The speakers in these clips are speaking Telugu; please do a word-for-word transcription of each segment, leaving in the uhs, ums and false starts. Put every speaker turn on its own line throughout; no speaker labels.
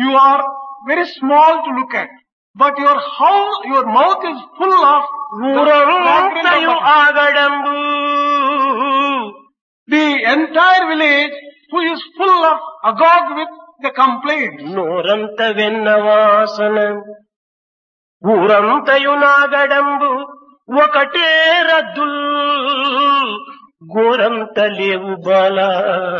you are very small to look at, but your how your mouth is full of the fragrance of
ఊరంతయు
butter.
ఆగడంబు
The entire village who is full of agog with the complaints.
నోరంత వెన్న వాసన ఊరంతయు నాగడంబు ఒకటే రద్దుల్ గోరంత లేవు Bala.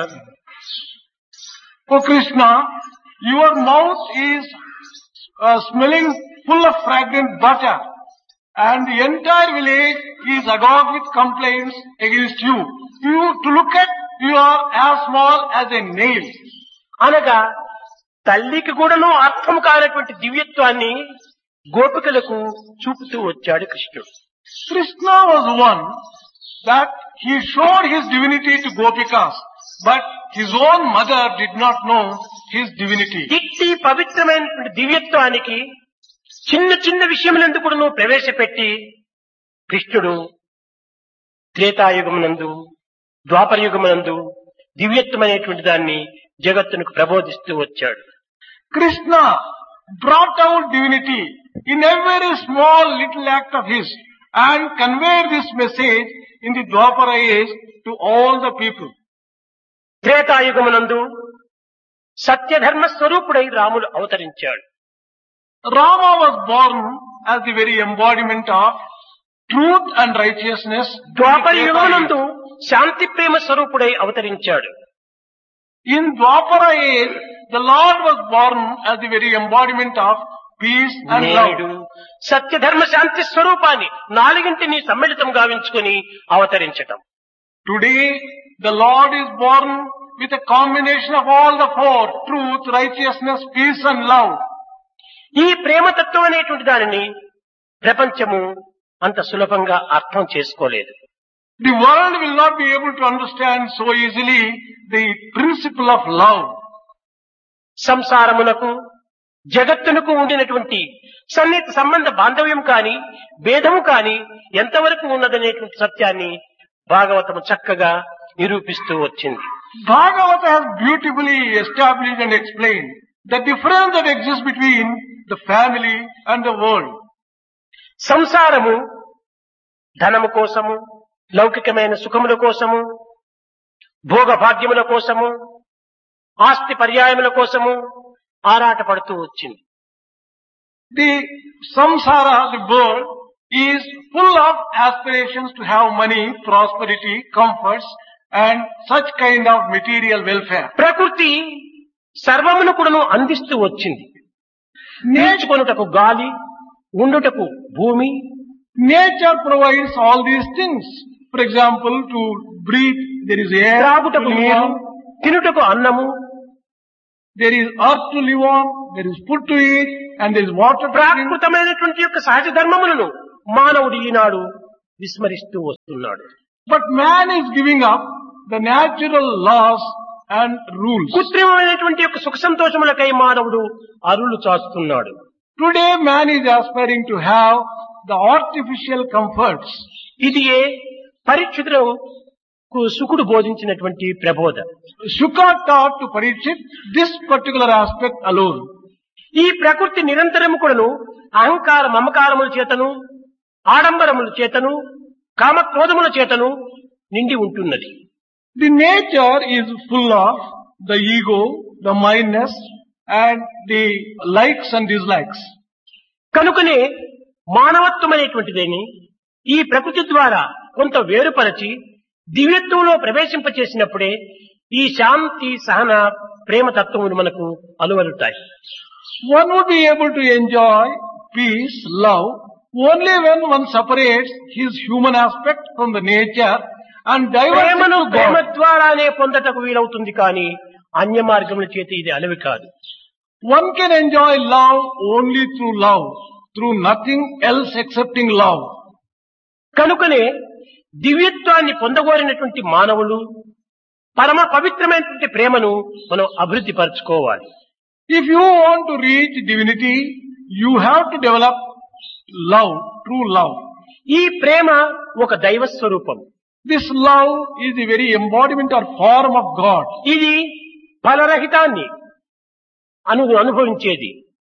Oh Krishna, your mouth is uh, smelling full of fragrant butter, and the entire village is agog with complaints against you. You, to look at, you are as small as a nail.
అనగా తల్లికి కూడాను అర్థం కానటువంటి దివ్యత్వాన్ని గోపికలకు చూపుతూ వచ్చాడు కృష్ణుడు.
Krishna was one that he showed his divinity to Gopikas, but his own mother did not know his divinity.
ఇట్టి పవిత్రమైనటువంటి దివ్యత్వానికి చిన్న చిన్న విషయములందు కూడా నువ్వు ప్రవేశపెట్టి కృష్ణుడు త్రేతాయుగమునందు ద్వాపరయుగమునందు దివ్యత్వమైనటువంటి దాన్ని జగత్తునకు ప్రబోధిస్తూ వచ్చాడు.
Krishna brought out divinity in a very small little act of his and conveyed this message in the Dwapara age to all the people.
త్రేతాయుగమునందు సత్యధర్మ స్వరూపుడై రాముడు అవతరించాడు.
Rama was born as the very embodiment of truth and righteousness.
ద్వాపర యుగమునందు శాంతి ప్రేమ స్వరూపుడై అవతరించాడు.
In Dwapara age, the Lord was born as the very embodiment of peace and
నేడు
love.
సత్యధర్మ శాంతి స్వరూపాన్ని నాలుగింటిని సమ్మిళితం గావించుకుని అవతరించటం.
Today, the Lord is born with a combination of all the four: truth, righteousness, peace and love.
ఈ ప్రేమతత్వం అనేటువంటి దానిని ప్రపంచము అంత సులభంగా అర్థం చేసుకోలేదు.
The world will not be able to understand so easily the principle of love.
సంసారమునకు జగత్తునకు ఉండినటువంటి సన్నిహిత సంబంధ బాంధవ్యం కాని భేదము కాని ఎంతవరకు ఉన్నదనేటువంటి సత్యాన్ని భాగవతము చక్కగా నిరూపిస్తూ వచ్చింది.
Bhagavata has beautifully established and explained the difference that exists between the family and the world.
సంసారము ధనము కోసము, లౌకికమైన సుఖముల కోసము, భోగ భాగ్యముల కోసము, ఆస్తి పర్యాయముల కోసము ఆరాటపడుతూ వచ్చింది.
The samsara, the world, is full of aspirations to have money, prosperity, comforts and such kind of material welfare.
ప్రకృతి సర్వమును కూడాను అందిస్తూ వచ్చింది. నేర్చుకొనుటకు గాలి, ఉండుటకు భూమి,
Nature provides all these things. For example, to breathe, there is air to
త్రాగుటకు
live
నీరు,
on,
తినుటకు అన్నము,
there is earth to live on, there is food to eat, and there is water to drink.
ప్రాకృతమైనటువంటి యొక్క సహజ ధర్మములను మానవుడు ఈనాడు విస్మరిస్తూ వస్తున్నాడు.
But man is giving up the natural laws and rules.
కృత్రిమమైనటువంటి యొక్క సుఖ సంతోషములకై మానవుడు అరులు చాస్తున్నాడు.
Today man is aspiring to have the artificial comforts.
ఇది ఏ పరీక్షితులకు సుకుడు బోధించినటువంటి ప్రబోధ.
Shuka taught to Parikshit this particular aspect alone.
ఈ ప్రకృతి నిరంతరము కూడాను అహంకార మమకారముల చేతను, ఆడంబరముల చేతను, కామక్రోధముల చేతను నిండి ఉంటున్నది.
The nature is full of the ego, the mindness and the likes and dislikes.
కనుకనే మానవత్వం అనేటువంటిదేని ఈ ప్రకృతి ద్వారా కొంత వేరుపరచి దివ్యత్వంలో ప్రవేశింపచేసినప్పుడే ఈ శాంతి సహన ప్రేమ తత్వములు మనకు అలువలుతాయి.
One would be able to enjoy peace, love only when one separates his human aspect from the nature and diverts it
ప్రేమను
to
ప్రేమ
God.
ద్వారానే పొందటకు వీలవుతుంది కానీ అన్య మార్గముల చేత ఇది అలవి కాదు.
One can enjoy love only through love, through nothing else excepting love.
కనుకనే దివ్యత్వాన్ని పొందగోరినటువంటి మానవులు పరమ పవిత్రమైనటువంటి ప్రేమను మనం అభివృద్ధి పరచుకోవాలి.
If you want to reach divinity, you have to develop love, true love.
ఈ ప్రేమ ఒక దైవ స్వరూపం.
This love is the very embodiment or form of God.
ఇది ఫలరహితాన్ని అను అనుభవించేది.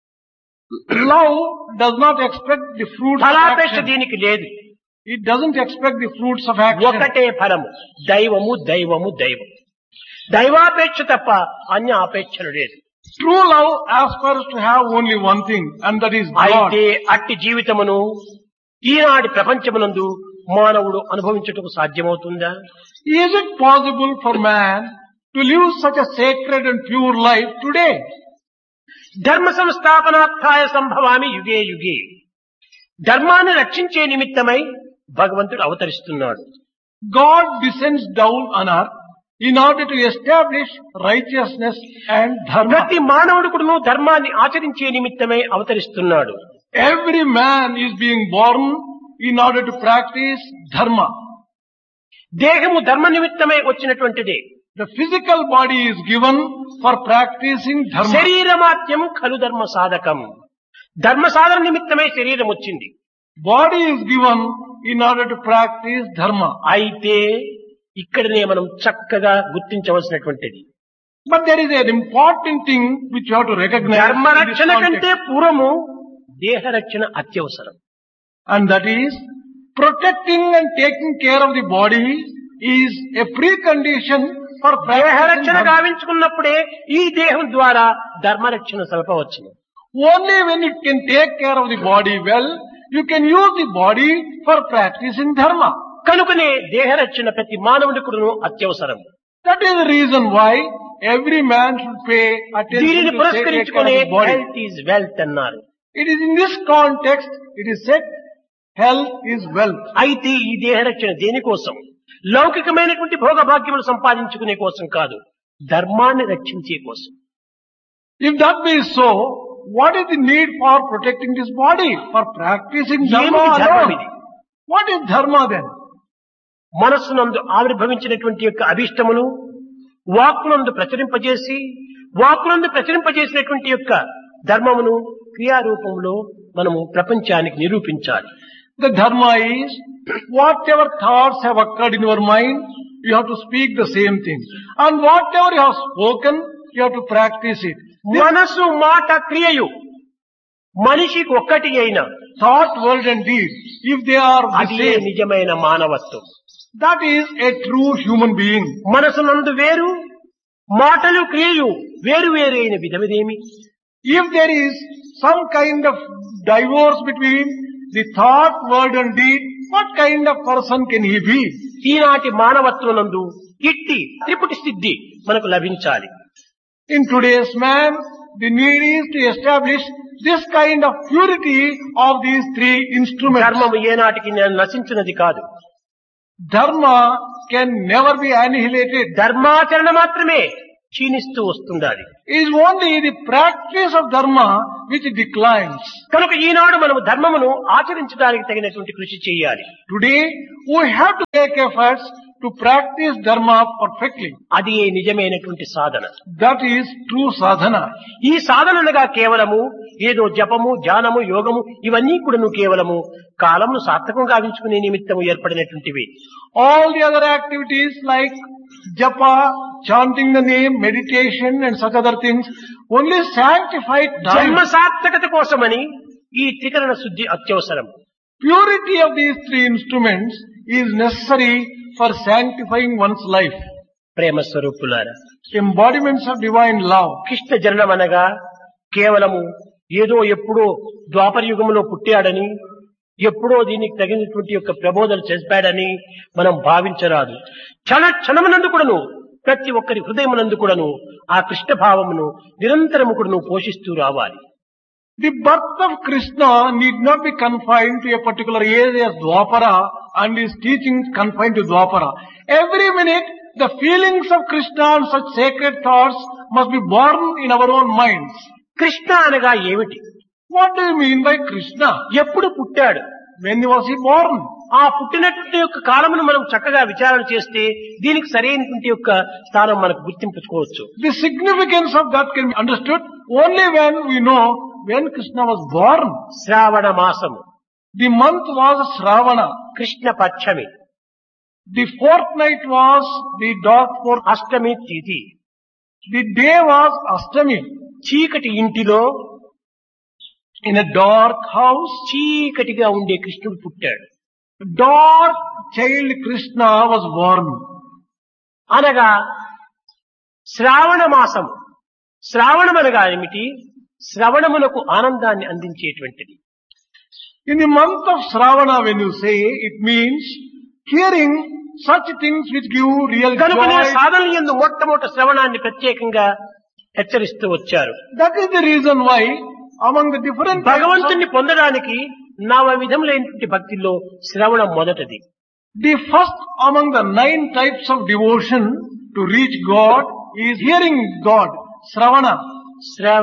Love does not expect the fruits of
ఫలాపేక్ష
action.
దీనికి లేదు.
It doesn't expect the fruits of action.
ఒకటే ఫలము, దైవము దైవము దైవం. దైవాపేక్ష తప్ప అన్య ఆపేక్షలు లేదు.
True love aspires to have only one thing, and that is God.
అయితే అట్టి జీవితమును ఈనాటి ప్రపంచమునందు మానవుడు అనుభవించుటకు సాధ్యమవుతుందా?
Is it possible for man to live such a sacred and pure life today?
ధర్మ సంస్థాపనార్థాయ సంభవామి యుగే యుగే. ధర్మాన్ని రక్షించే నిమిత్తమై భగవంతుడు అవతరిస్తున్నాడు.
God descends down on earth in order to establish righteousness and dharma.
ప్రతి మానవుడుకును ధర్మాన్ని ఆచరించే నిమిత్తమై అవతరిస్తున్నాడు.
Every man is being born in order to practice dharma.
దేహము ధర్మ నిమిత్తమై వచ్చినటువంటిదే.
The physical body is given for practicing dharma.
శరీరమాత్యం ఖలు ధర్మ సాధకం. ధర్మ సాధన నిమిత్తమై శరీరం వచ్చింది.
Body is given in order to practice dharma.
అయితే ఇక్కడనే మనం చక్కగా గుర్తించవలసినటువంటిది.
But there is an important thing which you have to recognize.
ధర్మ
in this
రక్షణ కంటే
context.
పూర్వము దేహ రక్షణ అత్యవసరం.
And that is, protecting and taking care of the body is a precondition for
దేహ
practicing
రక్షణ
dharma.
గావించుకున్నప్పుడే ఈ దేహం ద్వారా ధర్మరక్షణ సలపవచ్చును.
Only when you can take care of the body well, you can use the body for practicing dharma.
కనుకనే దేహ రక్షణ ప్రతి మానవుడికును అత్యవసరం.
That is the reason why every man should pay attention
దీనిని
to take care of
పురస్కరించుకునే
the body.
Health is wealth అన్నారు.
It is in this context, it is said, health is wealth.
అయితే ఈ దేహ రక్షణ దేనికోసం? లౌకికమైనటువంటి భోగభాగ్యములు సంపాదించుకునే కోసం కాదు, ధర్మాన్ని రక్షించే కోసం.
If that be so, what is the need for protecting this body? For practicing dharma
ఏమిటి ధర్మం
alone?
ఇది?
What is dharma then?
మనస్సునందు ఆవిర్భవించినటువంటి యొక్క అభిష్టమును వాక్కునందు ప్రచురింపజేసి, వాక్కునందు ప్రచురింపజేసినటువంటి యొక్క ధర్మమును క్రియారూపంలో మనము ప్రపంచానికి నిరూపించాలి.
The dharma is, whatever thoughts have occurred in your mind, you have to speak the same thing. And whatever you have spoken, you have to practice it. This
మనసు మాట క్రియయు మనిషికి ఒక్కటి అయిన
thought, word and deed, if they are the
అది
same,
నిజమైన మానవత్వం.
that is a true human being.
మనసునందు వేరు, మాటలు క్రియయు వేరు వేరు అయిన విధమిదేమి?
If there is some kind of divorce between the thought, word and deed, what kind of person can he be?
ఈనాటి మానవత్వనందు ఇట్టి త్రిపుటి సిద్ధి మనకు లభించాలి.
In today's man, the need is to establish this kind of purity of these three instruments.
ధర్మము ఏనాటికి నశించినది కాదు.
Dharma can never be annihilated.
ధర్మాచరణ మాత్రమే క్షీణిస్తూ వస్తుండాలి.
It is only the practice of dharma which declines.
కనుక ఈనాడు మనము ధర్మమును ఆచరించడానికి తగినటువంటి కృషి చేయాలి.
Today, we have to take efforts to practice dharma perfectly.
అది నిజమైనటువంటి సాధన.
That is true sadhana.
ఈ సాధనగా కేవలము ఏదో జపము, ధ్యానము, యోగము ఇవన్నీ కూడాను కేవలము కాలమును సార్థకం గావించుకునే నిమిత్తము ఏర్పడినటువంటివి.
All the other activities like japa, chanting the name, meditation and such other things only sanctify
జన్మ
time.
సార్థకత కోసమని ఈ త్రికరణ శుద్ధి అత్యవసరం.
Purity of these three instruments is necessary for sanctifying one's life.
ప్రేమ స్వరూపులారా,
Embodiments of divine love.
Krishna జననం అనగా కేవలము ఏదో ఎప్పుడో ద్వాపర యుగంలో పుట్టాడని, ఎప్పుడో దీనికి తగినటువంటి యొక్క ప్రబోధన చేశాడని మనం భావించరాదు. క్షణ క్షణమునందు కూడాను ప్రతి ఒక్కరి హృదయమునందు కూడాను ఆ కృష్ణ భావమును నిరంతరము కూడాను పోషిస్తూ రావాలి.
The birth of Krishna need not be confined to a particular age as Dwapara and his teachings confined to Dwapara. Every minute, the feelings of Krishna and such sacred thoughts must be born in our own minds.
Krishna అనగా ఏమిటి?
What do you mean by Krishna?
ఎప్పుడు పుట్టాడు?
When was he born?
ఆ పుట్టినటువంటి యొక్క కాలమును మనం చక్కగా విచారణ చేస్తే దీనికి సరైనటువంటి యొక్క స్థానం మనకు గుర్తింపుకోవచ్చు.
The significance of that can be understood only when we know when Krishna was born.
శ్రావణ మాసము,
The month was Shravana.
Krishna పక్షమి,
The fortnight was the dark fourth.
అష్టమి తిథి,
The day was Ashtami.
చీకటి ఇంటిలో
In a dark house,
చీకటిగా ఉండే కృష్ణుడు పుట్టాడు.
dark child Krishna was born.
అనగా శ్రావణ మాసం. శ్రావణం అనగా ఏమిటి? శ్రవణమునకు ఆనందాన్ని అందించేటువంటిది.
In the month of Shravana, when you say, it means hearing such things which give real
కనుకనే
joy.
సాధనల యందు మొట్టమొదటి శ్రవణాన్ని ప్రత్యేకంగా హెచ్చరిస్తూ వచ్చారు.
That is the reason why among the different types of,
భగవంతుణ్ణి పొందడానికి నవ విధములైనటువంటి భక్తిలో శ్రవణం మొదటిది.
the first among the nine types of devotion to reach God is hearing God, Shravana.
శ్రవణ